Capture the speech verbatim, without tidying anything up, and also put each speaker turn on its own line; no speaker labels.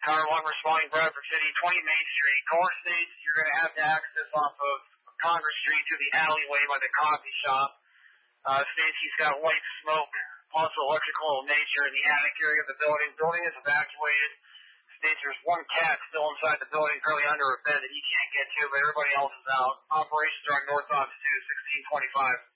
Car one responding Bradford City, twenty Main Street. Core states you're going to have to access off of Congress Street to the alleyway by the coffee shop. Uh, states he's got white smoke, also electrical nature in the attic area of the building. Building is evacuated. States there's one cat still inside the building, currently under a bed that he can't get to, but everybody else is out. Operations are on North Office two, sixteen twenty-five.